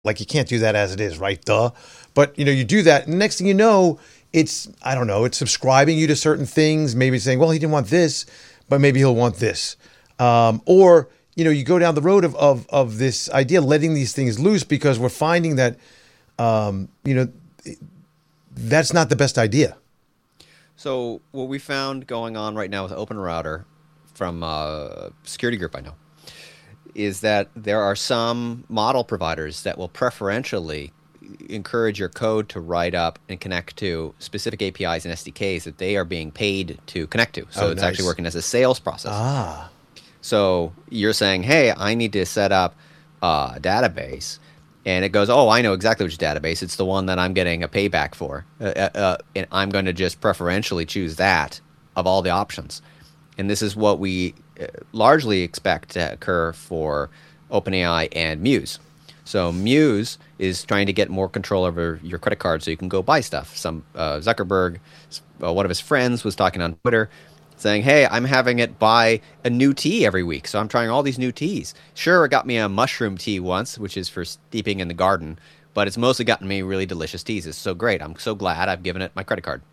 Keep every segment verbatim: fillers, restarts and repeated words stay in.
Like you can't do that as it is, right? Duh. But you know, you do that, and next thing you know, it's I don't know, it's subscribing you to certain things. Maybe saying, well, he didn't want this, but maybe he'll want this. Um, or you know, you go down the road of of of this idea, letting these things loose because we're finding that, um, you know, that's not the best idea. So what we found going on right now with Open Router from a security group I know is that there are some model providers that will preferentially encourage your code to write up and connect to specific A P Is and S D Ks that they are being paid to connect to. So Oh, it's nice. actually working as a sales process. Ah. So you're saying, hey, I need to set up a database. And it goes, oh, I know exactly which database. It's the one that I'm getting a payback for. Uh, uh, and I'm going to just preferentially choose that of all the options. And this is what we uh, largely expect to occur for OpenAI and Muse. So Muse is trying to get more control over your credit card so you can go buy stuff. Some uh, Zuckerberg, uh, one of his friends, was talking on Twitter saying, hey, I'm having it buy a new tea every week. So I'm trying all these new teas. Sure, it got me a mushroom tea once, which is for steeping in the garden, but it's mostly gotten me really delicious teas. It's so great. I'm so glad I've given it my credit card.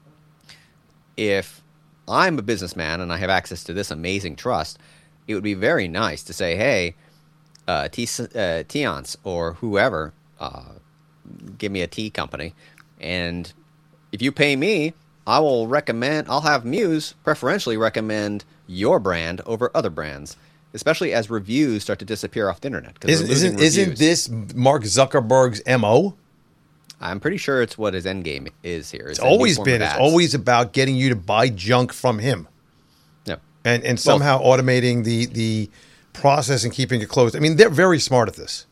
If I'm a businessman and I have access to this amazing trust, it would be very nice to say, hey, uh, tea, uh, Teons or whoever, uh, give me a tea company. And if you pay me, I will recommend, I'll have Muse preferentially recommend your brand over other brands, especially as reviews start to disappear off the internet. Isn't, isn't, isn't this Mark Zuckerberg's M O? I'm pretty sure it's what his end game is here. It's always been. It's always about getting you to buy junk from him. Yep. And and somehow well, automating the, the process and keeping it closed. I mean, they're very smart at this.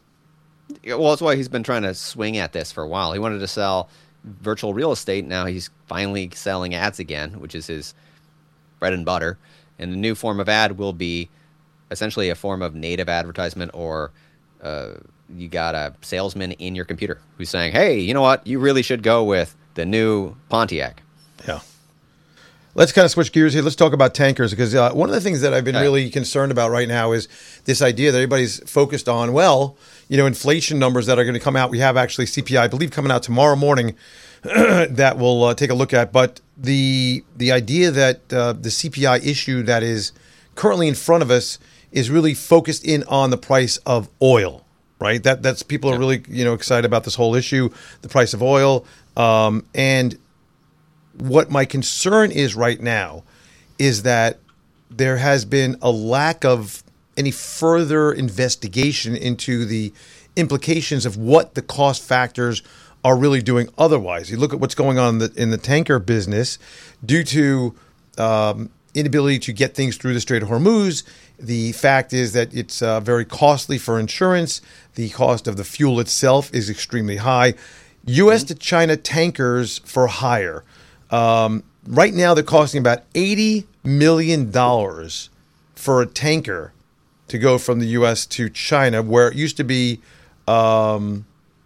Well, that's why he's been trying to swing at this for a while. He wanted to sell virtual real estate. Now he's finally selling ads again, which is his bread and butter. And the new form of ad will be essentially a form of native advertisement, or uh, you got a salesman in your computer who's saying, hey, you know what? You really should go with the new Pontiac. Yeah. Let's kind of switch gears here. Let's talk about tankers, because uh, one of the things that I've been Okay. really concerned about right now is this idea that everybody's focused on, well, you know, inflation numbers that are going to come out. We have actually C P I, I believe, coming out tomorrow morning that we'll uh, take a look at. But the the idea that uh, the C P I issue that is currently in front of us is really focused in on the price of oil, right? That that's people are really, you know, excited about this whole issue, the price of oil, um, and what my concern is right now is that there has been a lack of any further investigation into the implications of what the cost factors are really doing otherwise. You look at what's going on in the, in the tanker business due to um, inability to get things through the Strait of Hormuz. The fact is that it's uh, very costly for insurance. The cost of the fuel itself is extremely high. U S to China tankers for hire. Um, right now, they're costing about eighty million dollars for a tanker to go from the U S to China, where it used to be um,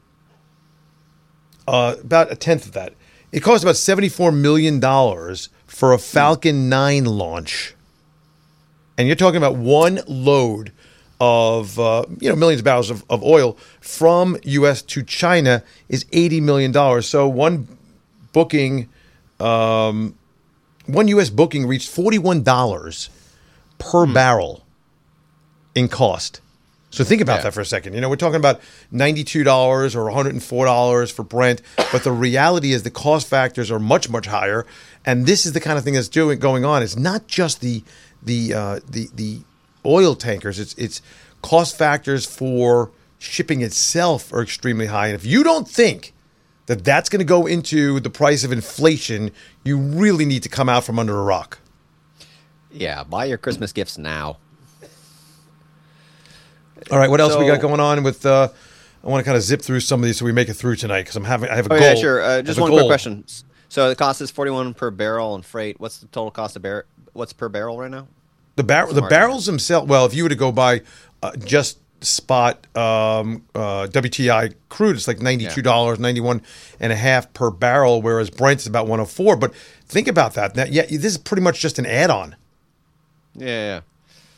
uh, about a tenth of that. It costs about seventy-four million dollars for a Falcon nine launch. And you're talking about one load of, uh, you know, millions of barrels of, of oil from U S to China is eighty million dollars. So one booking... Um, one U S booking reached forty-one dollars per mm. barrel in cost. So think about yeah. that for a second. You know, we're talking about ninety-two dollars or one hundred four dollars for Brent, but the reality is the cost factors are much, much higher. And this is the kind of thing that's doing going on. It's not just the the uh, the the oil tankers. It's it's cost factors for shipping itself are extremely high. And if you don't think that that's going to go into the price of inflation, you really need to come out from under a rock. Yeah, buy your Christmas gifts now. All right, what else so, we got going on with? Uh, I want to kind of zip through some of these so we make it through tonight because I'm having I have a oh, goal. Yeah, sure. Uh, just one goal. quick question. So the cost is forty-one per barrel and freight. What's the total cost of bar? What's per barrel right now? The bar- the barrels themselves. Well, if you were to go by uh, just spot um, uh, W T I crude, it's like ninety-two dollars, yeah. ninety-one and a half per barrel, whereas Brent's about one hundred four. But think about that. Now, yeah, this is pretty much just an add-on. Yeah, yeah.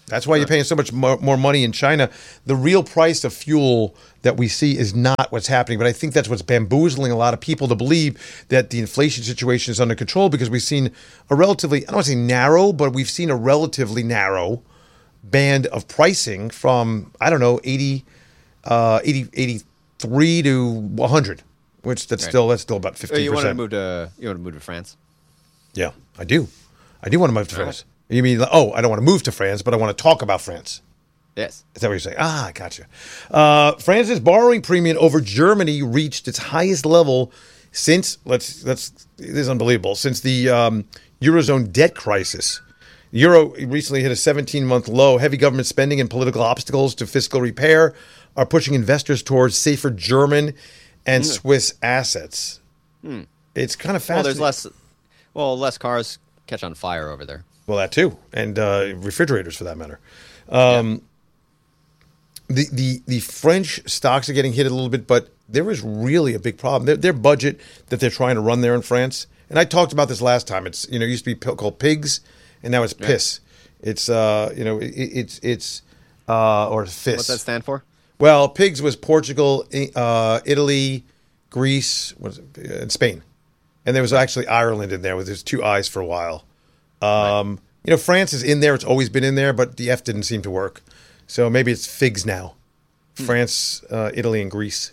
That's why you're paying so much more, more money in China. The real price of fuel that we see is not what's happening. But I think that's what's bamboozling a lot of people to believe that the inflation situation is under control, because we've seen a relatively, I don't want to say narrow, but we've seen a relatively narrow band of pricing from, I don't know, eighty, uh, eighty, eighty-three to one hundred, which that's Right. still that's still about fifteen Oh, percent. you want to move to you want to move to France? Yeah, I do. I do want to move to France. You mean, oh, I don't want to move to France, but I want to talk about France. Yes. Is that what you're saying? Ah, I gotcha. Uh, France's borrowing premium over Germany reached its highest level since, let's, let's, this is unbelievable, since the um, Eurozone debt crisis. Euro recently hit a seventeen-month low. Heavy government spending and political obstacles to fiscal repair are pushing investors towards safer German and Mm. Swiss assets. Hmm. It's kind of Well, fascinating. there's less. Well, less cars catch on fire over there. Well, that too, and uh, refrigerators for that matter. Um, the, the the French stocks are getting hit a little bit, but there is really a big problem. Their, their budget that they're trying to run there in France, and I talked about this last time. It's you know it used to be p- called pigs, and now it's piss. It's uh you know it, it's it's uh or fis. What's that stand for? Well, pigs was Portugal, I- uh, Italy, Greece, what is it, and Spain, and there was actually Ireland in there with there's two eyes for a while. Um, You know, France is in there. It's always been in there, but the F didn't seem to work. So maybe it's figs now. France, uh, Italy, and Greece.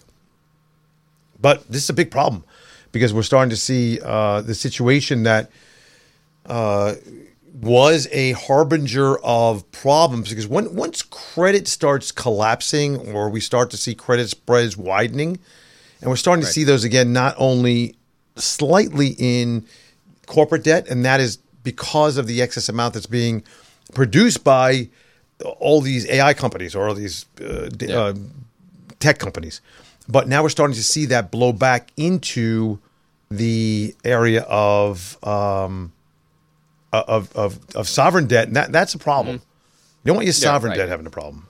But this is a big problem because we're starting to see uh, the situation that uh, was a harbinger of problems. Because when, once credit starts collapsing or we start to see credit spreads widening, and we're starting to Right. see those again, not only slightly in corporate debt, and that is because of the excess amount that's being produced by all these A I companies or all these uh, d- Yeah. uh, tech companies. But now we're starting to see that blow back into the area of um, of, of of sovereign debt, and that that's a problem. You don't want your Yeah, sovereign right. debt having a problem.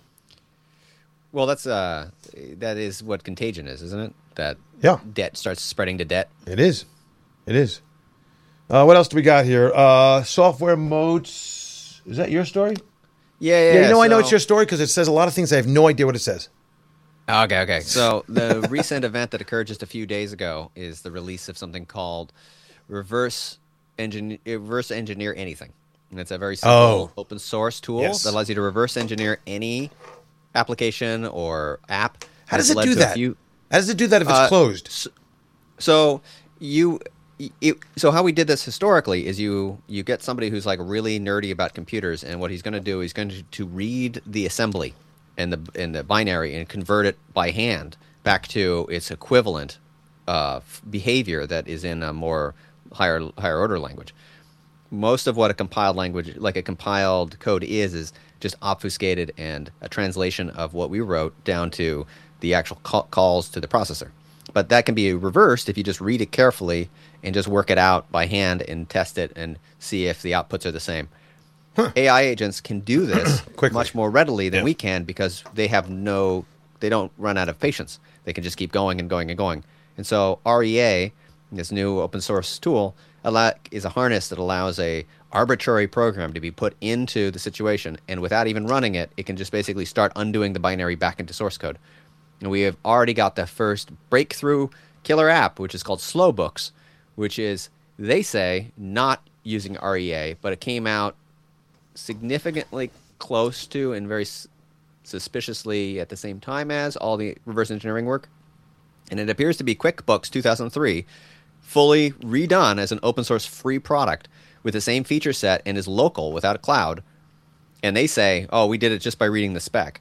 Well, that's uh, that is what contagion is, isn't it? That Yeah. debt starts spreading to debt. It is. It is. Uh, what else do we got here? Uh, software moats. Is that your story? Yeah, yeah. Yeah, you know, I know it's so- your story because it says a lot of things. I have no idea what it says. Okay, okay. So the recent event that occurred just a few days ago is the release of something called reverse engineer, reverse engineer anything, and it's a very simple Oh. open source tool Yes. that allows you to reverse engineer any application or app. How does It's it led do to a that? few- How does it do that if it's Uh, closed? So you, it, so how we did this historically is you you get somebody who's like really nerdy about computers, and what he's going to do, he's going to, to read the assembly and the and the binary and convert it by hand back to its equivalent uh, f- behavior that is in a more higher higher order language. Most of what a compiled language, like a compiled code, is is just obfuscated and a translation of what we wrote down to the actual ca- calls to the processor. But that can be reversed if you just read it carefully and just work it out by hand and test it and see if the outputs are the same. A I agents can do this Quickly. much more readily than Yeah. we can because they have no, they don't run out of patience. They can just keep going and going and going. And so R E A, this new open source tool, allow, is a harness that allows a arbitrary program to be put into the situation, and without even running it, it can just basically start undoing the binary back into source code. And we have already got the first breakthrough killer app, which is called Slowbooks, which is, they say, not using R E A, but it came out significantly close to and very s- suspiciously at the same time as all the reverse engineering work. And it appears to be QuickBooks two thousand three, fully redone as an open source free product with the same feature set and is local without a cloud. And they say, oh, we did it just by reading the spec.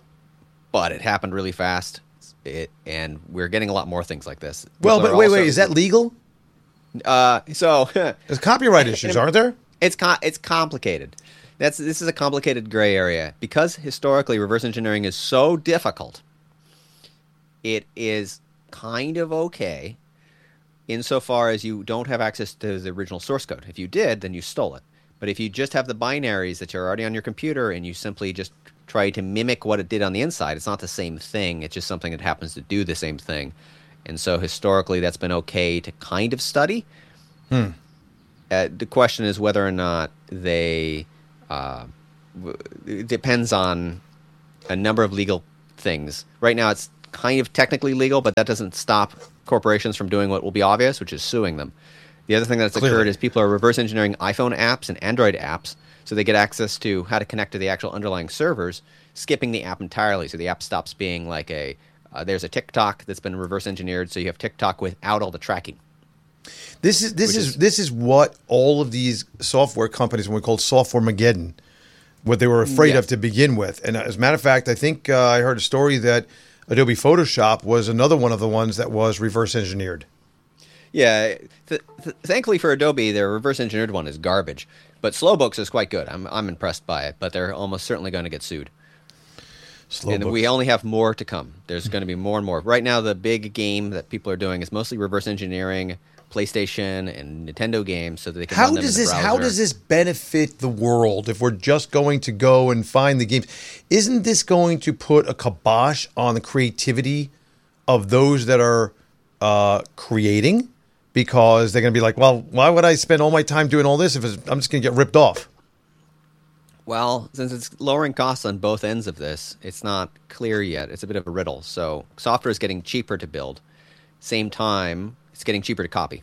But it happened really fast. It, and we're getting a lot more things like this. Well, People but are wait, also- wait, is that legal? Uh, so There's copyright issues, aren't there? It's com- it's complicated. That's this is a complicated gray area because historically reverse engineering is so difficult. It is kind of okay insofar as you don't have access to the original source code. If you did, then you stole it. But if you just have the binaries that are already on your computer and you simply just try to mimic what it did on the inside, it's not the same thing. It's just something that happens to do the same thing. And so historically, that's been okay to kind of study. Hmm. Uh, the question is whether or not they uh, it depends on a number of legal things. Right now, it's kind of technically legal, but that doesn't stop corporations from doing what will be obvious, which is suing them. The other thing that's Clearly. occurred is people are reverse engineering iPhone apps and Android apps, so they get access to how to connect to the actual underlying servers, skipping the app entirely. So the app stops being like a, uh, there's a TikTok that's been reverse engineered, so you have TikTok without all the tracking. This is this is, is- this is what all of these software companies, when we called software Mageddon, what they were afraid Yeah. of to begin with. And as a matter of fact, I think uh, I heard a story that Adobe Photoshop was another one of the ones that was reverse engineered. Yeah, th- th- thankfully for Adobe, their reverse engineered one is garbage. But Slowbooks is quite good. I'm I'm impressed by it, but they're almost certainly going to get sued. Slow And books. we only have more to come. There's going to be more and more. Right now, the big game that people are doing is mostly reverse engineering PlayStation and Nintendo games so that they can How run them does in the this browser. how does this benefit the world if we're just going to go and find the games? Isn't this going to put a kibosh on the creativity of those that are uh, creating? Because they're going to be like, well, why would I spend all my time doing all this if it's, I'm just going to get ripped off? Well, since it's lowering costs on both ends of this, it's not clear yet. It's a bit of a riddle. So software is getting cheaper to build. Same time, it's getting cheaper to copy.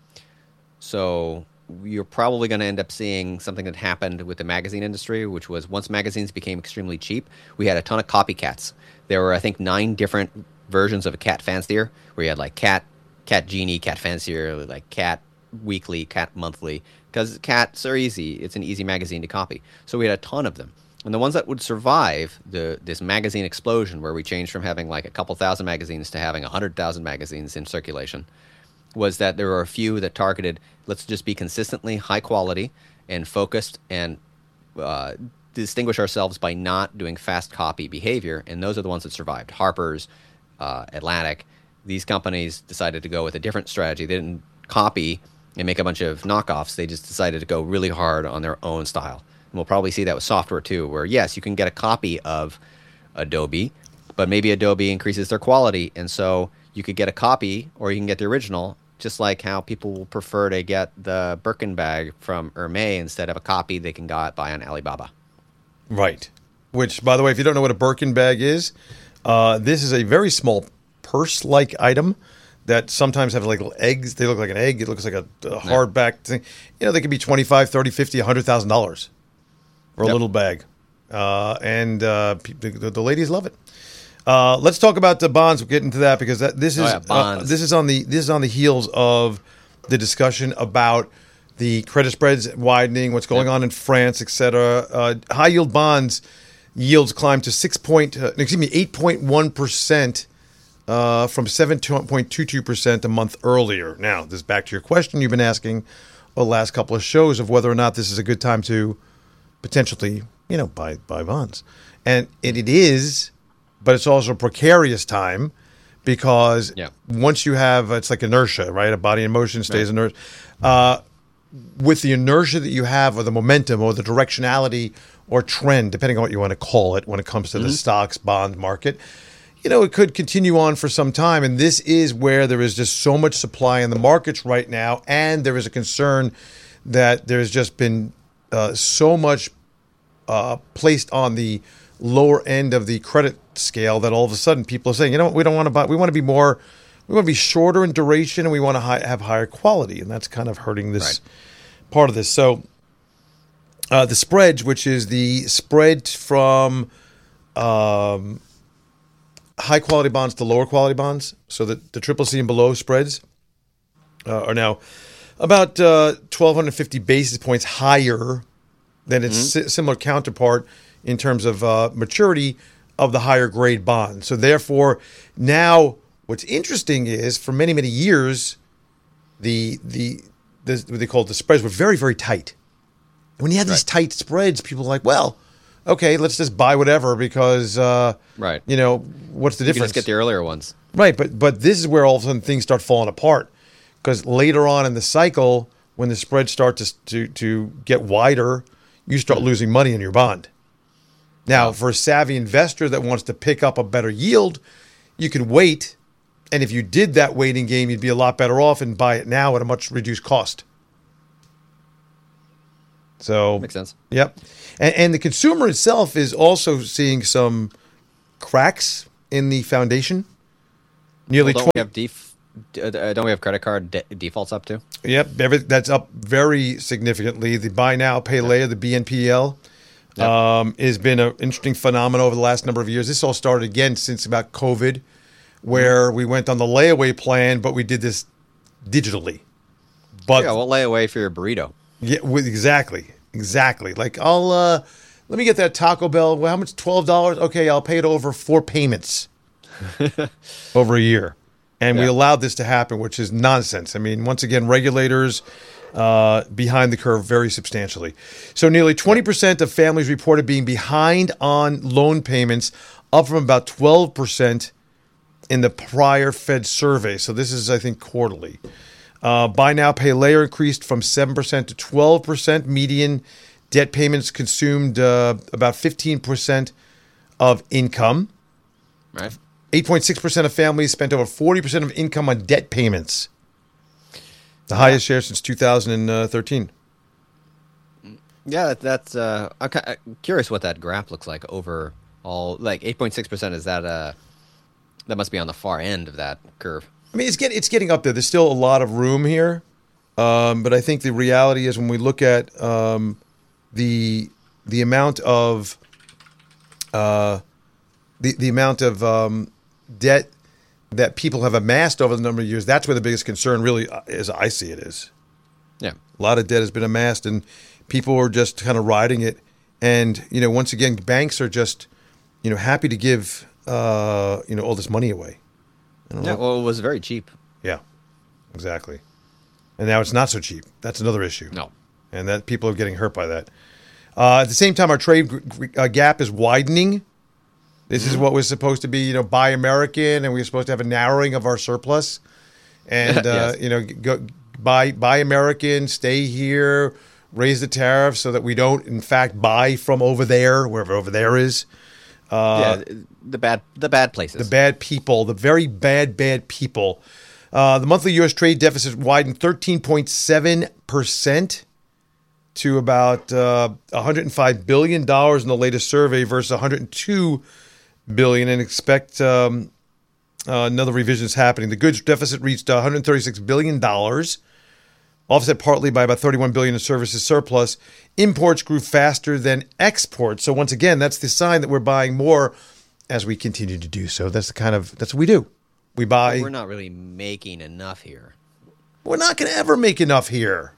So you're probably going to end up seeing something that happened with the magazine industry, which was once magazines became extremely cheap, we had a ton of copycats. There were, I think, nine different versions of a Cat Fancier, where you had like Cat, Cat Genie, Cat Fancier, like Cat Weekly, Cat Monthly, because cats are easy. It's an easy magazine to copy. So we had a ton of them. And the ones that would survive the this magazine explosion, where we changed from having like a couple thousand magazines to having one hundred thousand magazines in circulation, was that there were a few that targeted, let's just be consistently high quality and focused and uh, distinguish ourselves by not doing fast copy behavior. And those are the ones that survived. Harper's, uh, Atlantic, these companies decided to go with a different strategy. They didn't copy and make a bunch of knockoffs. They just decided to go really hard on their own style. And we'll probably see that with software too, where yes, you can get a copy of Adobe, but maybe Adobe increases their quality. And so you could get a copy or you can get the original, just like how people will prefer to get the Birkin bag from Hermès instead of a copy they can go buy on Alibaba. Right. Which, by the way, if you don't know what a Birkin bag is, uh, this is a very small purse-like item that sometimes have like little eggs. They look like an egg. It looks like a, a hardback thing. You know, they could be twenty-five, thirty, fifty, one hundred thousand dollars for a Yep. little bag. Uh, and uh, pe- the, the ladies love it. Uh, let's talk about the bonds. We'll get into that because that, this is Oh, yeah, uh, bonds. this is on the this is on the heels of the discussion about the credit spreads widening, what's going Yep. on in France, et cetera. Uh, high yield bonds yields climbed to six point uh, excuse me eight point one percent uh, from seven point two two percent a month earlier. Now, this is back to your question you've been asking the last couple of shows of whether or not this is a good time to potentially, you know, buy buy bonds, and it, it is, but it's also a precarious time because Yeah. once you have, it's like inertia, right? A body in motion stays inert. Uh, with the inertia that you have, or the momentum, or the directionality, or trend, depending on what you want to call it, when it comes to the stocks bond market, you know, it could continue on for some time. And this is where there is just so much supply in the markets right now, and there is a concern that there's just been uh, so much uh, placed on the lower end of the credit scale that all of a sudden people are saying, you know what, we don't want to buy, we want to be more, we want to be shorter in duration, and we want to hi- have higher quality, and that's kind of hurting this Right. part of this. So uh, the spreads, which is the spread from um, high quality bonds to lower quality bonds, so that the triple C and below spreads uh, are now about uh, twelve fifty basis points higher than its si- similar counterpart in terms of uh, maturity of the higher grade bond. So therefore, now what's interesting is for many many years, the the, the what they call the spreads were very very tight. When you have these tight spreads, people are like, well, okay, let's just buy whatever because uh, Right. you know, what's the You can difference? just get the earlier ones. Right, but but this is where all of a sudden things start falling apart, because later on in the cycle, when the spreads start to to to get wider, you start losing money in your bond. Now, for a savvy investor that wants to pick up a better yield, you can wait, and if you did that waiting game, you'd be a lot better off and buy it now at a much reduced cost. So Makes sense. Yep, and, and the consumer itself is also seeing some cracks in the foundation. Nearly Well, don't we twenty. have def- d- uh, don't we have credit card de- defaults up too? Yep, every, that's up very significantly. The buy now, pay later, the B N P L, Yep. um, has been an interesting phenomenon over the last number of years. This all started again since about COVID, where we went on the layaway plan, but we did this digitally. But Yeah, we'll lay away for your burrito. yeah, with, exactly, exactly. Like I'll uh, let me get that Taco Bell. Well, how much? Twelve dollars. Okay, I'll pay it over four payments over a year, and we Yeah. allowed this to happen, which is nonsense. I mean, once again, regulators uh, behind the curve very substantially. So nearly twenty percent of families reported being behind on loan payments, up from about twelve percent in the prior Fed survey. So this is, I think, quarterly. Uh, buy now, pay later increased from seven percent to twelve percent. Median debt payments consumed uh, about fifteen percent of income. Right. eight point six percent of families spent over forty percent of income on debt payments. The highest share since two thousand thirteen. Yeah, that, that's. Uh, I'm ki- I'm curious what that graph looks like over all. Like eight point six percent. Is that uh that must be on the far end of that curve? I mean, it's getting it's getting up there. There's still a lot of room here, um, but I think the reality is when we look at um, the the amount of uh, the the amount of um, debt that people have amassed over the number of years, that's where the biggest concern really, uh, as I see it, is. Yeah. A lot of debt has been amassed, and people are just kind of riding it. And you know, once again, banks are just you know happy to give uh, you know all this money away. I don't Yeah. know. Well, it was very cheap. Yeah, exactly. And now it's not so cheap. That's another issue. No. And that people are getting hurt by that. Uh, at the same time, our trade g- g- uh, gap is widening. This is what was supposed to be, you know, buy American, and we were supposed to have a narrowing of our surplus. And uh, Yes. you know, go, buy buy American, stay here, raise the tariffs so that we don't, in fact, buy from over there, wherever over there is. yeah. The bad the bad places. The bad people, the very bad, bad people. Uh, the monthly U S trade deficit widened thirteen point seven percent to about uh, one hundred five billion dollars in the latest survey versus one hundred two billion dollars, and expect um, uh, another revision is happening. The goods deficit reached one hundred thirty-six billion dollars, offset partly by about thirty-one billion dollars in services surplus. Imports grew faster than exports. So once again, that's the sign that we're buying more as we continue to do so. That's the kind of that's what we do. We buy. We're not really making enough here. We're not going to ever make enough here.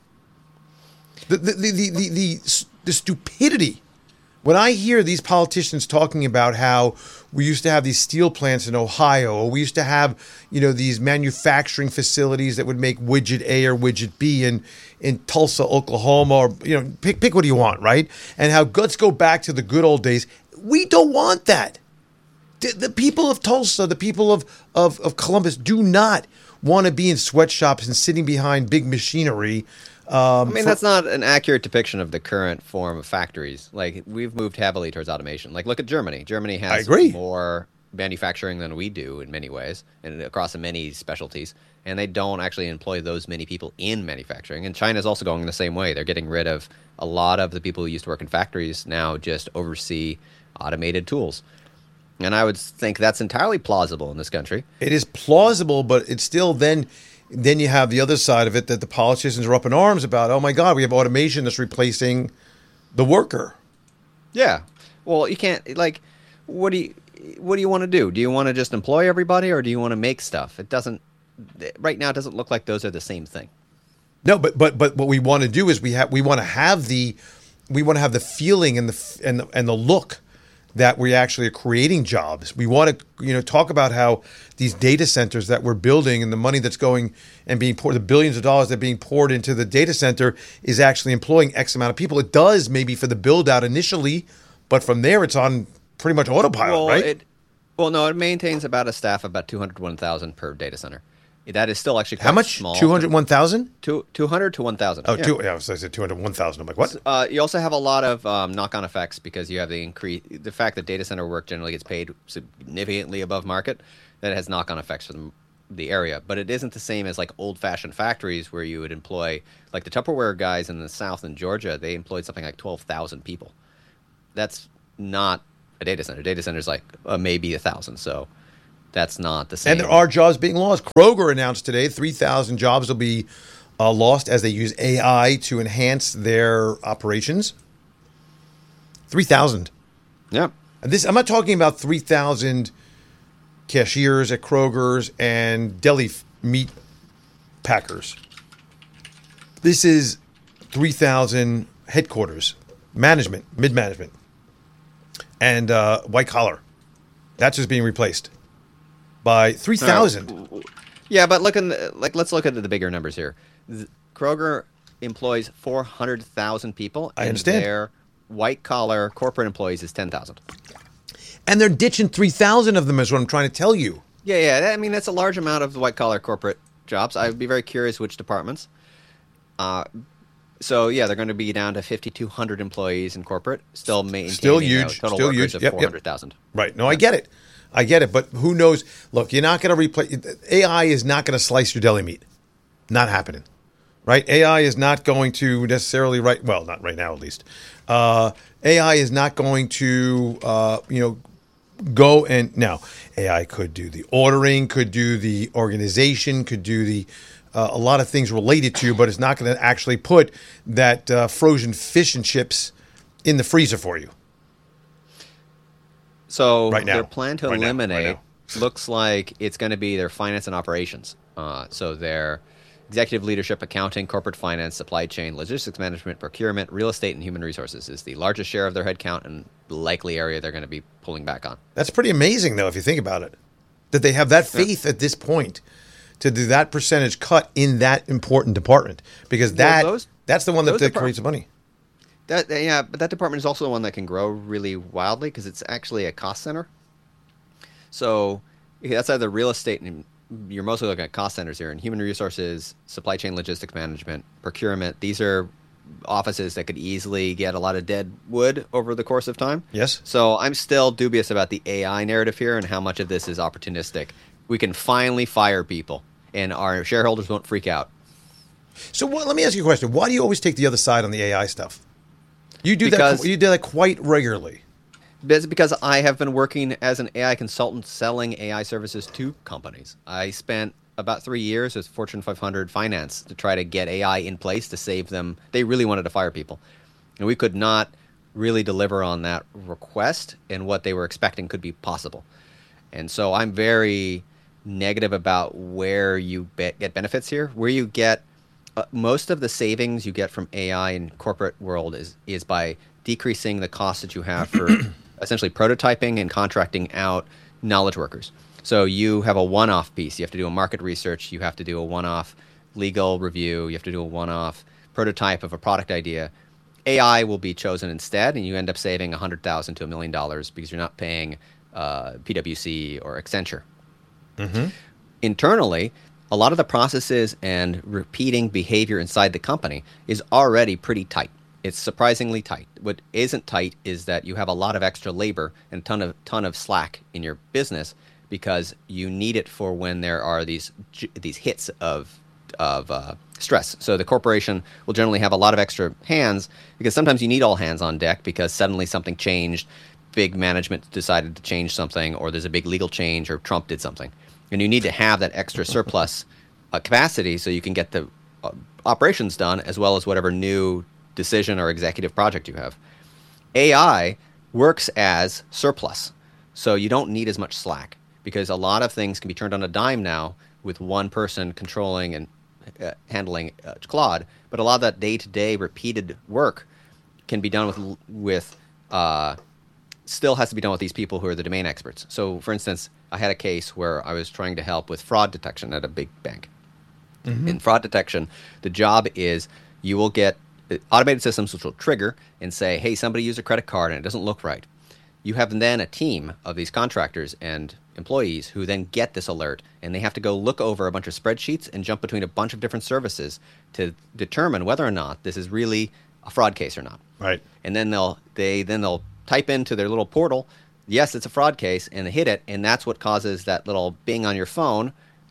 The the, the the the the the stupidity. When I hear these politicians talking about how we used to have these steel plants in Ohio, or we used to have, you know, these manufacturing facilities that would make widget A or widget B in, in Tulsa, Oklahoma, or, you know, pick pick what do you want, right? And how let's go back to the good old days. We don't want that. The, the people of Tulsa, the people of, of, of Columbus do not want to be in sweatshops and sitting behind big machinery. Um, I mean, for- that's not an accurate depiction of the current form of factories. Like, we've moved heavily towards automation. Like, look at Germany. Germany has I agree. more manufacturing than we do in many ways, and across many specialties. And they don't actually employ those many people in manufacturing. And China's also going the same way. They're getting rid of a lot of the people who used to work in factories now just oversee automated tools. And I would think that's entirely plausible in this country. It is plausible, but it's still then then you have the other side of it that the politicians are up in arms about. Oh my God, we have automation that's replacing the worker. Yeah. Well, you can't like what do you what do you want to do? Do you want to just employ everybody or do you want to make stuff? It doesn't right now it doesn't look like those are the same thing. No, but but but what we want to do is we have we want to have the we want to have the feeling and the and the, and the look that we actually are creating jobs. We want to, you know, talk about how these data centers that we're building and the money that's going and being poured, the billions of dollars that are being poured into the data center is actually employing X amount of people. It does maybe for the build out initially, but from there it's on pretty much autopilot, well, right? It, well, no, it maintains about a staff of about two hundred one thousand per data center. That is still actually quite How much? small. two hundred one thousand? Two, two hundred to one thousand. Oh, two, yeah, so I said two hundred one thousand. I'm like, what? Uh, you also have a lot of um, knock-on effects because you have the increase, the fact that data center work generally gets paid significantly above market. That has knock-on effects for the the area, but it isn't the same as like old-fashioned factories where you would employ like the Tupperware guys in the South in Georgia. They employed something like twelve thousand people. That's not a data center. Data center is like uh, maybe a thousand. So that's not the same. And there are jobs being lost. Kroger announced today three thousand jobs will be uh, lost as they use A I to enhance their operations. three thousand. Yeah. And this, I'm not talking about three thousand cashiers at Kroger's and deli f- meat packers. This is three thousand headquarters, management, mid-management, and uh, white collar. That's just being replaced by three thousand. Uh, yeah, but look in the, like let's look at the bigger numbers here. The, Kroger employs four hundred thousand people. I and understand. Their white collar corporate employees is ten thousand. And they're ditching three thousand of them is what I'm trying to tell you. Yeah, yeah. that- I mean, that's a large amount of the white collar corporate jobs. I'd be very curious which departments. Uh, so yeah, they're going to be down to fifty-two hundred employees in corporate, still maintaining Still a huge, total still workers huge. of Yep, yep. four hundred thousand. Right. No, I get it. I get it. But who knows? Look, you're not going to replace. A I is not going to slice your deli meat. Not happening. Right? A I is not going to necessarily write. Well, not right now, at least. Uh, A I is not going to, uh, you know, go and now A I could do the ordering, could do the organization, could do the uh, a lot of things related to, but it's not going to actually put that uh, frozen fish and chips in the freezer for you. So Right now. their plan to Right now. Right eliminate now. looks like it's going to be their finance and operations. Uh, so their executive leadership, accounting, corporate finance, supply chain, logistics management, procurement, real estate, and human resources is the largest share of their headcount and the likely area they're going to be pulling back on. That's pretty amazing, though, if you think about it, that they have that faith at this point to do that percentage cut in that important department, because Well, that those- that's the one that, those that depart- creates the money. That yeah, but that department is also the one that can grow really wildly because it's actually a cost center. So that's either real estate, and you're mostly looking at cost centers here, and human resources, supply chain logistics management, procurement. These are offices that could easily get a lot of dead wood over the course of time. Yes. So I'm still dubious about the A I narrative here and how much of this is opportunistic. We can finally fire people, and our shareholders won't freak out. So what, let me ask you a question: why do you always take the other side on the A I stuff? You do Because- that. You do that quite regularly. It's because I have been working as an A I consultant selling A I services to companies. I spent about three years with Fortune five hundred finance to try to get A I in place to save them. They really wanted to fire people. And we could not really deliver on that request, and what they were expecting could be possible. And so I'm very negative about where you be- get benefits here. Where you get uh, most of the savings you get from A I in corporate world is is by decreasing the cost that you have for essentially prototyping and contracting out knowledge workers. So you have a one-off piece. You have to do a market research. You have to do a one-off legal review. You have to do a one-off prototype of a product idea. A I will be chosen instead, and you end up saving one hundred thousand dollars to a million dollars because you're not paying uh, P W C or Accenture. Mm-hmm. Internally, a lot of the processes and repeating behavior inside the company is already pretty tight. It's surprisingly tight. What isn't tight is that you have a lot of extra labor and ton of ton of slack in your business because you need it for when there are these these hits of of uh, stress. So the corporation will generally have a lot of extra hands because sometimes you need all hands on deck because suddenly something changed, big management decided to change something, or there's a big legal change, or Trump did something, and you need to have that extra surplus uh, capacity so you can get the uh, operations done as well as whatever new decision or executive project you have. A I works as surplus, so you don't need as much slack because a lot of things can be turned on a dime now with one person controlling and uh, handling uh, Claude. But a lot of that day-to-day repeated work can be done with with uh, still has to be done with these people who are the domain experts. So, for instance, I had a case where I was trying to help with fraud detection at a big bank. Mm-hmm. In fraud detection, the job is you will get automated systems which will trigger and say, hey, somebody used a credit card and it doesn't look right. You have then a team of these contractors and employees who then get this alert, and they have to go look over a bunch of spreadsheets and jump between a bunch of different services to determine whether or not this is really a fraud case or not. Right. And then they'll they then they'll type into their little portal, yes, it's a fraud case, and they hit it, and that's what causes that little bing on your phone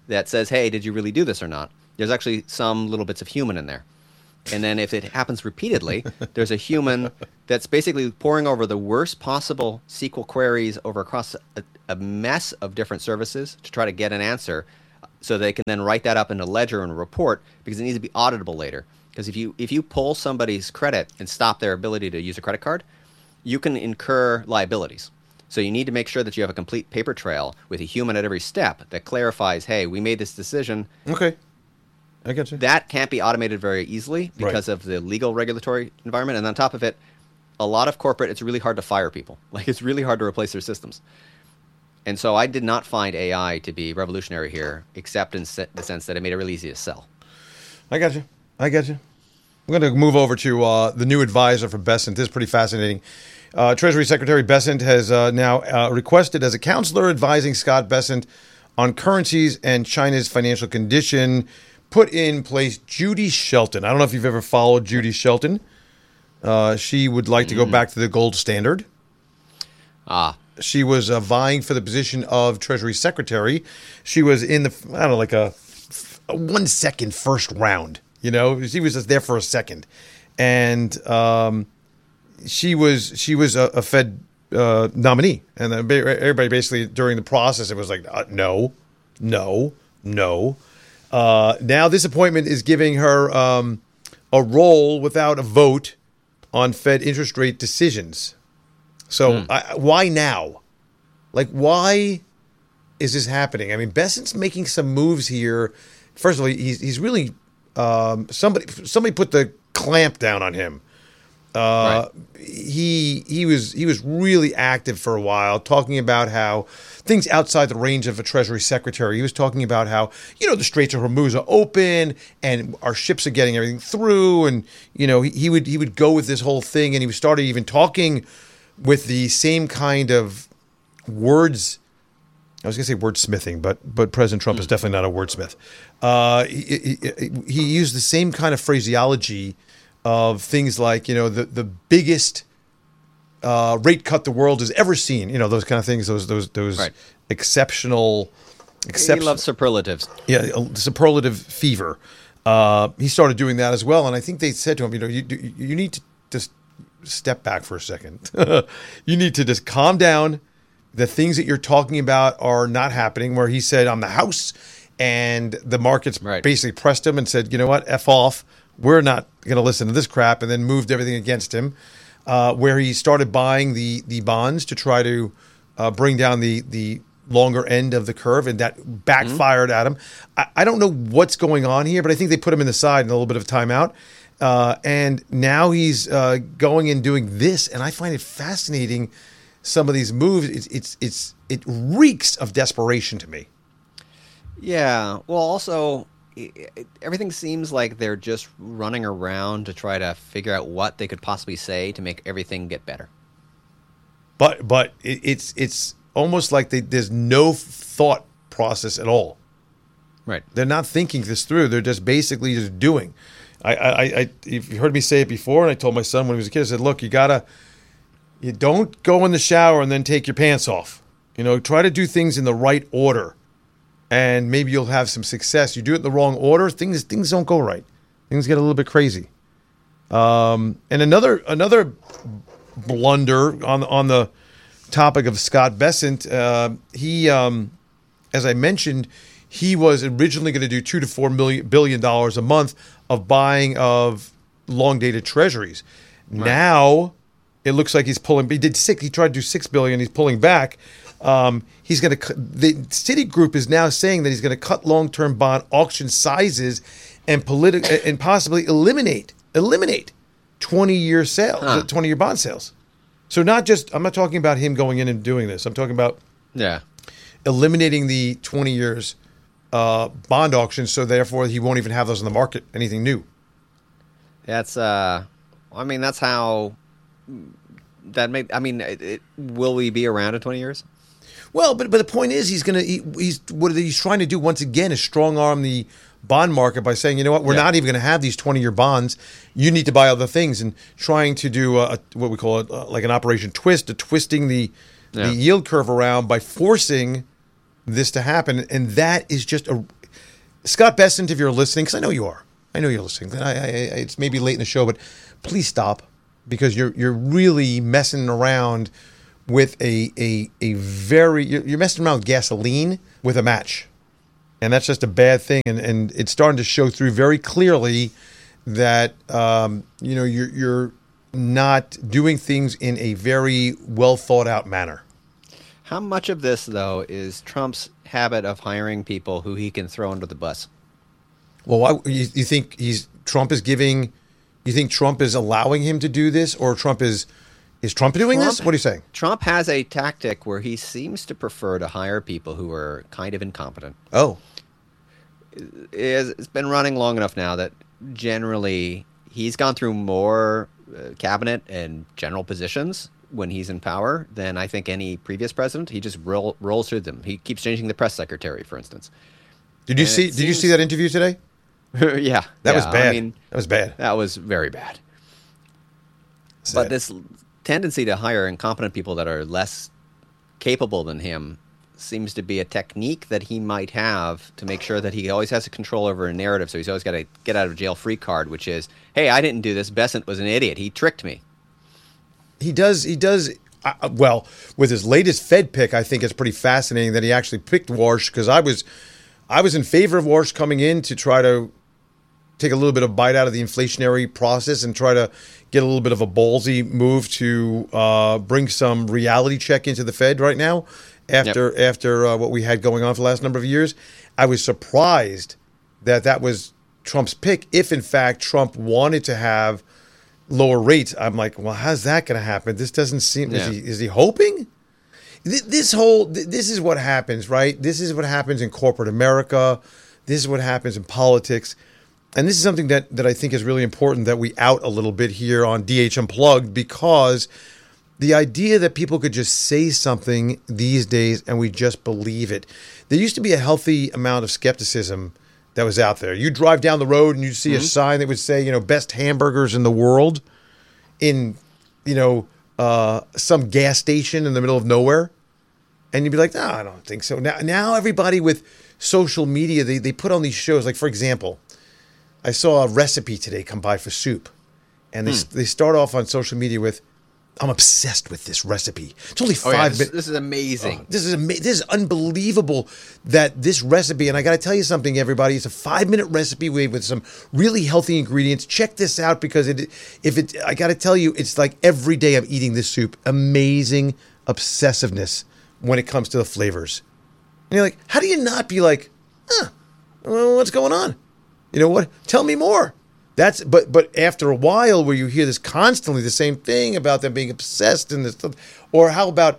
that says, hey, did you really do this or not? There's actually some little bits of human in there. And then if it happens repeatedly, there's a human that's basically poring over the worst possible S Q L queries over across a, a mess of different services to try to get an answer so they can then write that up in a ledger and a report because it needs to be auditable later. Because if you if you pull somebody's credit and stop their ability to use a credit card, you can incur liabilities. So you need to make sure that you have a complete paper trail with a human at every step that clarifies, hey, we made this decision. Okay. I get you. That can't be automated very easily because Right. of the legal regulatory environment. And on top of it, a lot of corporate, it's really hard to fire people. Like, it's really hard to replace their systems. And so I did not find A I to be revolutionary here, except in se- the sense that it made it really easy to sell. I got you. I got you. I'm going to move over to uh, the new advisor for Bessent. This is pretty fascinating. Uh, Treasury Secretary Bessent has uh, now uh, requested as a counselor advising Scott Bessent on currencies and China's financial condition, put in place Judy Shelton. I don't know if you've ever followed Judy Shelton. Uh, she would like to go back to the gold standard. Ah, She was uh, vying for the position of Treasury Secretary. She was in the, I don't know, like a, a one second first round. You know, she was just there for a second. And um, she was she was a, a Fed uh, nominee. And then ba- everybody basically, during the process, it was like, uh, no, no, no. Uh, now this appointment is giving her um, a role without a vote on Fed interest rate decisions. So Hmm. I, why now? Like, why is this happening? I mean, Bessent's making some moves here. First of all, he's he's really um, somebody somebody put the clamp down on him. Uh, He he was he was really active for a while, talking about how things outside the range of a Treasury Secretary. He was talking about how, you know, the Straits of Hormuz are open and our ships are getting everything through, and you know he, he would he would go with this whole thing, and he started even talking with the same kind of words. I was going to say wordsmithing, but but President Trump is definitely not a wordsmith. Uh, he, he, he used the same kind of phraseology of things like, you know, the the biggest uh, rate cut the world has ever seen. You know, those kind of things. Those those those Right. exceptional, he exceptional. loves superlatives. Yeah, a superlative fever. Uh, he started doing that as well, and I think they said to him, you know, you you need to just step back for a second. You need to just calm down. The things that you're talking about are not happening. Where he said, "I'm the House," and the markets Right. basically pressed him and said, "You know what? F off. We're not going to listen to this crap," and then moved everything against him. Uh, where he started buying the the bonds to try to uh, bring down the the longer end of the curve, and that backfired at him. I, I don't know what's going on here, but I think they put him in the side in a little bit of timeout. Uh, and now he's uh, going and doing this, and I find it fascinating. Some of these moves, it's it's it's it reeks of desperation to me. Yeah. Well, also, i i everything seems like they're just running around to try to figure out what they could possibly say to make everything get better. But but it, it's it's almost like they, there's no thought process at all. Right. They're not thinking this through. They're just basically just doing. I, I, I, if you heard me say it before, and I told my son when he was a kid, I said, "Look, you gotta, you don't go in the shower and then take your pants off. You know, try to do things in the right order, and maybe you'll have some success. You do it in the wrong order, things things don't go right. Things get a little bit crazy." Um, and another another blunder on on the topic of Scott Bessent. Uh, he, um, as I mentioned, he was originally going to do two to four million billion dollars a month of buying of long dated treasuries. Right. Now it looks like he's pulling. He did six. He tried to do six billion. He's pulling back. Um, he's going to. The Citigroup is now saying that he's going to cut long term bond auction sizes and politi- and possibly eliminate eliminate twenty year sales, Huh. twenty year bond sales. So not just. I'm not talking about him going in and doing this. I'm talking about Yeah. eliminating the twenty years uh, bond auctions, so therefore he won't even have those in the market. Anything new? That's uh, I mean, that's how that may. I mean, it, it, will we be around in twenty years? Well, but but the point is, he's gonna he, he's what he's trying to do once again is strong arm the bond market by saying, you know what, we're Yeah. not even going to have these twenty year bonds. You need to buy other things, and trying to do a, a, what we call it, uh, like an operation twist, a twisting the Yeah. the yield curve around by forcing this to happen. And that is just a Scott Bessent, if you're listening, because I know you are. I know you're listening. I, I, I, it's maybe late in the show, but please stop, because you're you're really messing around with a a a very you're, you're messing around with gasoline with a match, and that's just a bad thing. And and it's starting to show through very clearly that um, you know you're you're not doing things in a very well thought out manner. How much of this, though, is Trump's habit of hiring people who he can throw under the bus? Well, why, you, you think he's Trump is giving? You think Trump is allowing him to do this, or Trump is is Trump doing Trump, this? What are you saying? Trump has a tactic where he seems to prefer to hire people who are kind of incompetent. Oh, It's been running long enough now that generally he's gone through more uh, cabinet and general positions when he's in power than I think any previous president. He just roll, rolls through them. He keeps changing the press secretary, for instance. did you And see? it Did you seems- see that interview today? yeah, That yeah, was bad. I mean, that was bad. that was very bad. Sad. But this tendency to hire incompetent people that are less capable than him seems to be a technique that he might have to make sure that he always has a control over a narrative. So he's always got a get out of jail free card, which is, hey, I didn't do this. Bessent was an idiot. He tricked me. He does. He does. Uh, well, with his latest Fed pick, I think it's pretty fascinating that he actually picked Warsh, because I was, I was in favor of Warsh coming in to try to take a little bit of bite out of the inflationary process and try to get a little bit of a ballsy move to uh, bring some reality check into the Fed right now after Yep. after uh, what we had going on for the last number of years. I was surprised that that was Trump's pick. If in fact Trump wanted to have lower rates, I'm like, well, how's that going to happen? This doesn't seem. Yeah. Is he is he hoping? Th- This whole th- this is what happens, right? This is what happens in corporate America. This is what happens in politics. And this is something that, that I think is really important that we out a little bit here on D H Unplugged, because the idea that people could just say something these days and we just believe it. There used to be a healthy amount of skepticism that was out there. You drive down the road and you see Mm-hmm. a sign that would say, you know, best hamburgers in the world in, you know, uh, some gas station in the middle of nowhere. And you'd be like, no, I don't think so. Now, now everybody with social media, they, they put on these shows. Like, for example, I saw a recipe today come by for soup, and they Hmm. they start off on social media with, "I'm obsessed with this recipe. It's only Oh, five yeah, this, minutes. this is amazing. This is ama- this is unbelievable that this recipe." And I got to tell you something, everybody. It's a five minute recipe with with some really healthy ingredients. Check this out, because it if it I got to tell you, it's like every day I'm eating this soup. Amazing obsessiveness when it comes to the flavors. And you're like, how do you not be like, huh, well, what's going on? You know what? Tell me more. That's but but after a while, where you hear this constantly, the same thing about them being obsessed and this stuff, or how about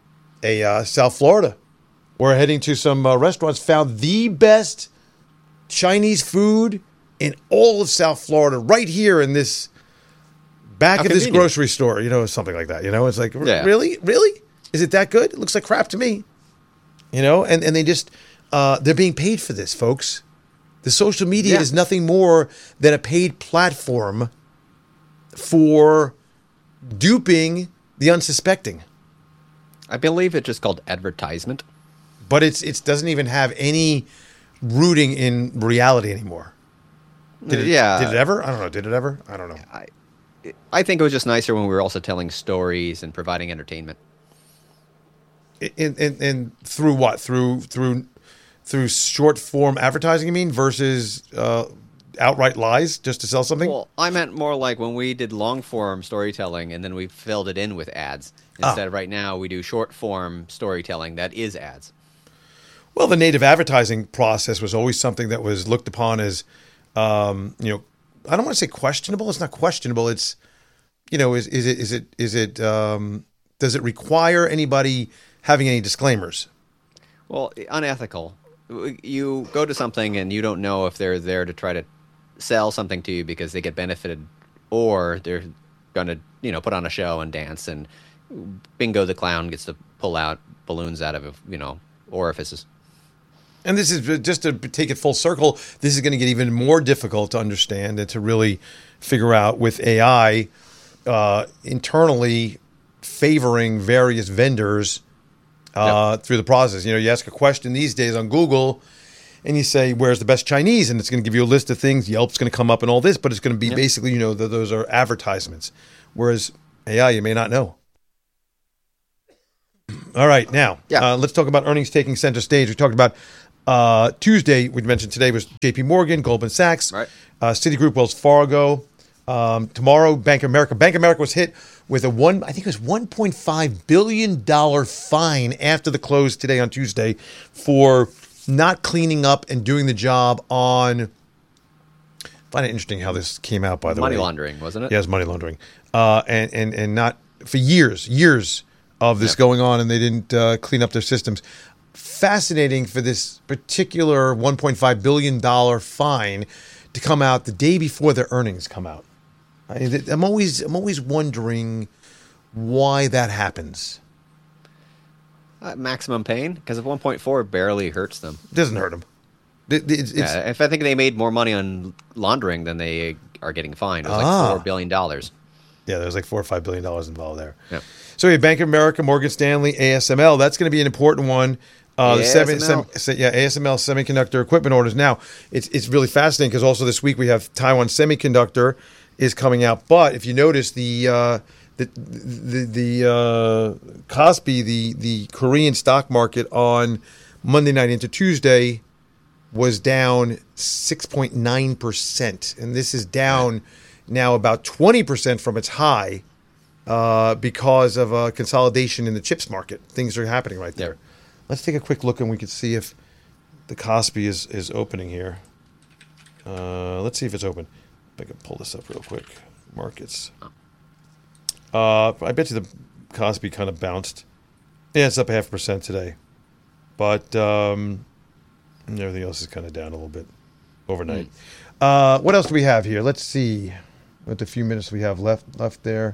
a uh, South Florida? We're heading to some uh, restaurants. Found the best Chinese food in all of South Florida, right here in this back How of this convenient. grocery store. You know, something like that. You know, it's like, r- Yeah. really, really, is it that good? It looks like crap to me. You know, and and they just uh, they're being paid for this, folks. The social media Yeah. is nothing more than a paid platform for duping the unsuspecting. I believe it's just called advertisement. But it's it doesn't even have any rooting in reality anymore. Did it, Yeah. Did it ever? I don't know. Did it ever? I don't know. I, I think it was just nicer when we were also telling stories and providing entertainment. And and, and through what? Through through through short form advertising, you mean, versus uh, outright lies just to sell something? Well, I meant more like when we did long form storytelling and then we filled it in with ads. Instead of right now, we do short form storytelling that is ads. Well, the native advertising process was always something that was looked upon as, um, you know, I don't want to say questionable. It's not questionable. It's, you know, is is it is it is it um, does it require anybody having any disclaimers? Well, unethical. You go to something and you don't know if they're there to try to sell something to you because they get benefited, or they're going to, you know, put on a show and dance, and Bingo the clown gets to pull out balloons out of, you know, orifices. And this is just to take it full circle. This is going to get even more difficult to understand and to really figure out with A I uh, internally favoring various vendors uh, Yep. through the process. You know, you ask a question these days on Google, and you say, "Where's the best Chinese?" and it's going to give you a list of things. Yelp's going to come up and all this, but it's going to be Yep. basically, you know, the, those are advertisements. Whereas A I, you may not know. All right, now Yeah. uh, let's talk about earnings taking center stage. We talked about uh, Tuesday. We mentioned today was J P Morgan, Goldman Sachs, Right. uh, Citigroup, Wells Fargo. Um, tomorrow, Bank of America. Bank of America was hit with a one. I think it was one point five billion dollar fine after the close today on Tuesday for not cleaning up and doing the job on. I find it interesting how this came out. By the Money way, laundering, wasn't it? yeah, it's money laundering, uh, and and and not for years, years of this Yep. going on, and they didn't uh, clean up their systems. Fascinating for this particular one point five billion dollar fine to come out the day before their earnings come out. I, I'm always I'm always wondering why that happens. Uh, maximum pain, because if one point four barely hurts them. It doesn't hurt them. It, it's, it's, Yeah, if I think they made more money on laundering than they are getting fined. It was Ah. like four billion dollars. Yeah, there's like four or five billion dollars involved there. Yeah. So we have Bank of America, Morgan Stanley, A S M L. That's going to be an important one. Uh, the seven, A S M L. sem, yeah, A S M L semiconductor equipment orders. Now, it's it's really fascinating because also this week we have Taiwan Semiconductor is coming out. But if you notice the uh, the the, the uh, Kospi, the the Korean stock market on Monday night into Tuesday was down six point nine percent, and this is down now about twenty percent from its high uh, because of a consolidation in the chips market. Things are happening right there. Yep. Let's take a quick look, and we can see if the Kospi is, is opening here. Uh, let's see if it's open. If I can pull this up real quick. Markets. Uh, I bet you the Kospi kind of bounced. Yeah, it's up a half a percent today. But um, everything else is kind of down a little bit overnight. Mm. Uh, what else do we have here? Let's see. With the few minutes we have left left there.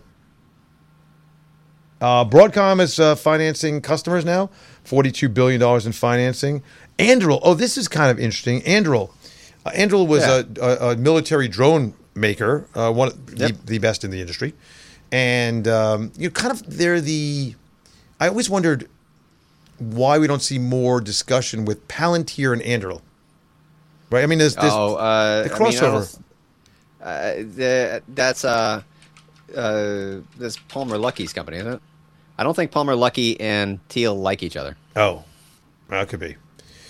Uh, Broadcom is uh, financing customers now, forty-two billion dollars in financing. Anduril, oh, this is kind of interesting. Anduril. Uh, Anduril was Yeah. a, a, a military drone maker, uh, one of Yep. the, the best in the industry. And um, you kind of, they're the, I always wondered why we don't see more discussion with Palantir and Anduril. Right? I mean, there's, there's oh, uh, the I mean, I don't- crossover. uh, the, that's uh, uh, that's Palmer Lucky's company, isn't it? I don't think Palmer Luckey and Teal like each other. Oh, that could be.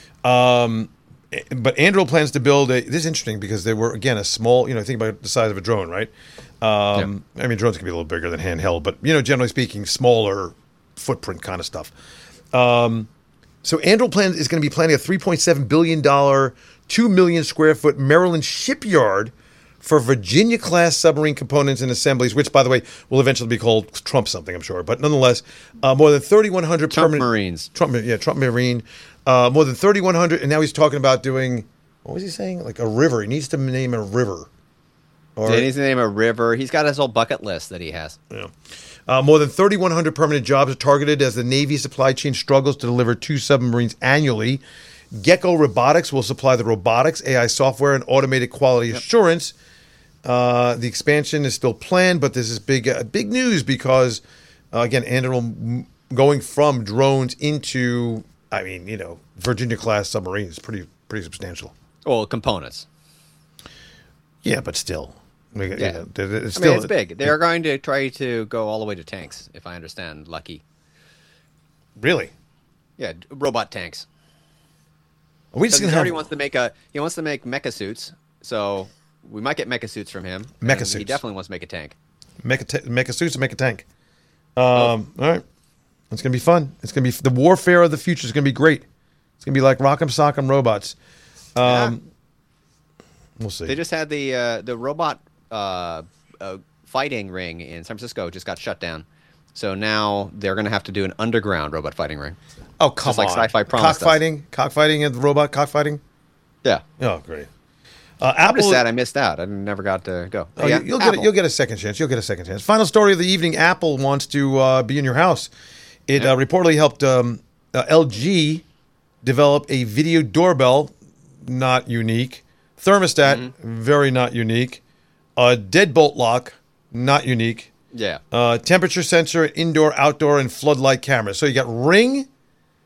Um, but Anduril plans to build a. This is interesting because they were again a small. You know, think about the size of a drone, right? Um, I mean, drones can be a little bigger than handheld, but you know, generally speaking, smaller footprint kind of stuff. Um, so Anduril plans is going to be planning a three point seven billion dollar, two million square foot Maryland shipyard for Virginia class submarine components and assemblies, which, by the way, will eventually be called Trump something, I'm sure. But nonetheless, uh, more than thirty-one hundred Trump permanent Marines. Trump, yeah, Trump Marine. Uh, more than thirty-one hundred, and now he's talking about doing. What was he saying? Like a river. He needs to name a river. Or, He needs to name a river. He's got his whole bucket list that he has. yeah. Uh, more than thirty-one hundred permanent jobs are targeted as the Navy supply chain struggles to deliver two submarines annually. Gecko Robotics will supply the robotics, A I software, and automated quality assurance. Uh, the expansion is still planned, but this is big, uh, big news because, uh, again, Anduril m- going from drones into, I mean, you know, Virginia class submarines, pretty, pretty substantial. Well, components. Yeah, but still, I mean, you Yeah. know, it- it's I still mean, it's big. They're going to try to go all the way to tanks, if I understand Lucky. Really. Yeah, d- robot tanks. Are we just Because he gonna already have wants to make a he wants to make mecha suits, so we might get mecha suits from him. Mecha and He suits. definitely wants to make a tank. make a ta- make a suits and make a tank? Um, All right, it's gonna be fun. It's gonna be the warfare of the future is gonna be great. It's gonna be like Rock'em Sock'em Robots. Um, We'll see. They just had the uh, the robot uh, uh, fighting ring in San Francisco just got shut down, so now they're going to have to do an underground robot fighting ring. oh come just like on, Sci-Fi promised us. cockfighting, cockfighting, and robot cockfighting. Yeah, Oh great. Uh, I'm Apple. just sad I missed out. I never got to go. Oh, yeah, you- you'll get Apple. it. You'll get a second chance. You'll get a second chance. Final story of the evening: Apple wants to uh, be in your house. It Yeah. uh, reportedly helped um, uh, L G develop a video doorbell, not unique. Thermostat, Mm-hmm. very not unique. A deadbolt lock, not unique. Yeah. Uh, temperature sensor, indoor, outdoor, and floodlight cameras. So you got Ring,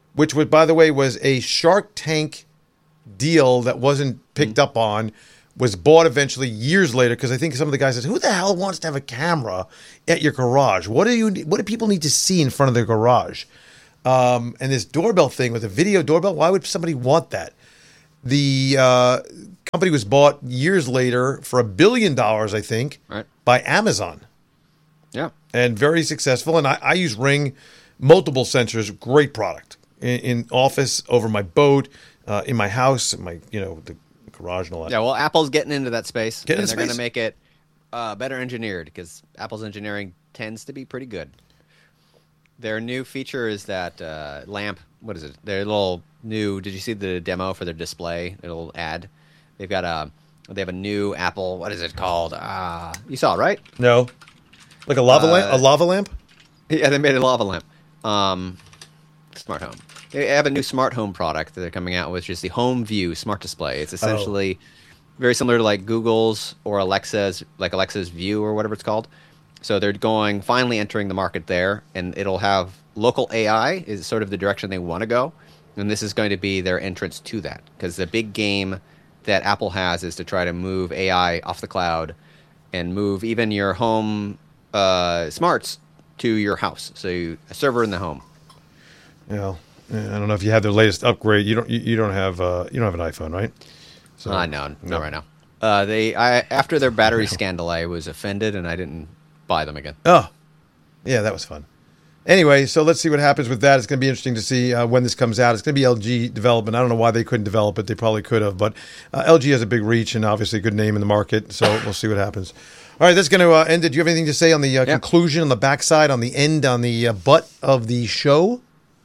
which was, by the way, was a Shark Tank deal that wasn't picked mm-hmm. up on, was bought eventually years later because I think some of the guys said, "Who the hell wants to have a camera at your garage? What do you? What do people need to see in front of their garage?" Um, and this doorbell thing with a video doorbell, why would somebody want that? The uh, company was bought years later for a billion dollars, I think, right. by Amazon. Yeah, and very successful. And I, I use Ring, multiple sensors, great product in, in office, over my boat, uh, in my house, in my you know the garage and all that. Yeah, well, Apple's getting into that space, Getting and into they're space. going to make it uh, better engineered because Apple's engineering tends to be pretty good. Their new feature is that uh, lamp. What is it? Their little new. Did you see the demo for their display? Their little ad. They've got a. They have a new Apple. What is it called? Ah, uh, you saw it, right? No, like a lava uh, lamp. A lava lamp. Yeah, they made a lava lamp. Um, smart home. They have a new smart home product that they're coming out with, which is the Home View smart display. It's essentially oh. very similar to like Google's or Alexa's, like Alexa's View or whatever it's called. So they're going, finally entering the market there, and it'll have local A I is sort of the direction they want to go. And this is going to be their entrance to that, because the big game that Apple has is to try to move A I off the cloud and move even your home uh, smarts to your house. So you, a server in the home. Yeah. I don't know if you have the latest upgrade. You don't. You, you don't have. Uh, you don't have an iPhone, right? So, uh, no, no, not right now. Uh, they. I after their battery scandal, I was offended and I didn't buy them again. Oh, yeah, that was fun. Anyway, so let's see what happens with that. It's going to be interesting to see uh, when this comes out. It's going to be L G development. I don't know why they couldn't develop it. They probably could have, but uh, L G has a big reach and obviously a good name in the market. So we'll see what happens. All right, that's going to uh, end it. Do you have anything to say on the uh, yeah. conclusion, on the backside, on the end, on the uh, butt of the show?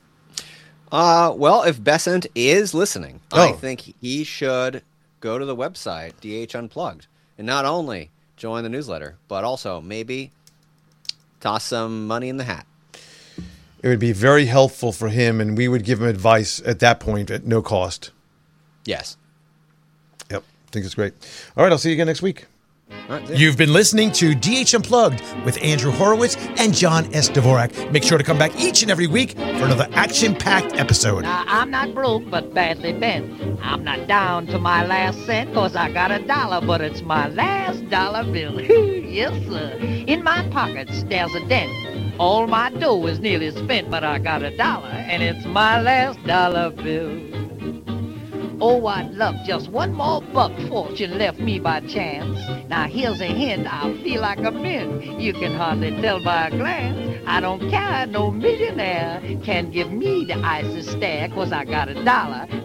Uh, well, if Bessent is listening, oh. I think he should go to the website, D H Unplugged, and not only join the newsletter, but also maybe toss some money in the hat. It would be very helpful for him, and we would give him advice at that point at no cost. Yes. Yep, I think it's great. All right, I'll see you again next week. All right, You've been listening to D H Unplugged with Andrew Horowitz and John S. Dvorak. Make sure to come back each and every week for another action-packed episode. Now, I'm not broke, but badly bent. I'm not down to my last cent, cause I got a dollar, but it's my last dollar bill. Yes, sir. In my pockets, there's a dent. All my dough is nearly spent, but I got a dollar, and it's my last dollar bill. Oh, I'd love just one more buck fortune left me by chance. Now here's a hint, I feel like a mint. You can hardly tell by a glance. I don't care, no millionaire can give me the icy stare, cause I got a dollar,